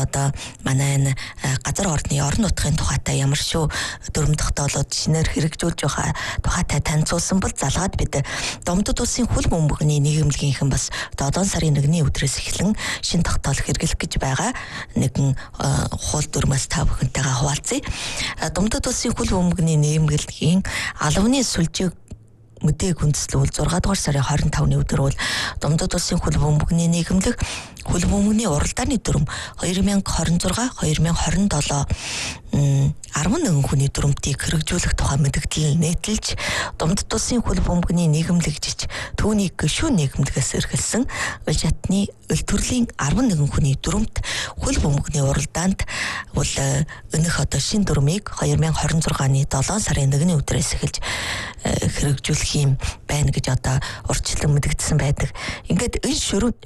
одоо манай энэ газар орны орон нутгийн тухайтай ямар шүү дүрм тогтоолоод шинээр хэрэгжүүлж байгаа тухайтай танилцуулсан бол залгаад бид Домдод улсын хөл бөмбөгний нийгэмлэгийнхэн бас 7 сарын 1-ний өдрөөс эхлэн шин тогтоол хэрэглэх гэж байгаа нэгэн хууль дүрмээс та бүхэнтэйгээ хуваалцъя. Домдод улсын хөл бөмбөгний нийгэмлэгийн албаны сүлжээ мэдээг үндэслэл 6 дугаар сарын 25-ны өдөр бол Домдод улсын хөл бөмбөгний нийгэмлэг хөл бөмбөгний уралдааны дүрм 2026-2027 11 хүний дүрмтийг хэрэгжүүлэх тухай мэдээлэл нийтэлж Домдод улсын хөл бөмбөгний нийгэмлэгжиж түүнийг гишүүн нийгэмлэгээс эрхэлсэн улс шатны өл төрлийн 11 хүний дүрмт хөл бөмбөгний уралдаанд бол өнөх одоо шин дүрмийг 2026-ны 7 сарын 1-ний өдрөөс эхэлж хэрэгжүүлэх юм байна гэж одоо урьдчилан мэдэгдсэн байдаг. Ингээд энэ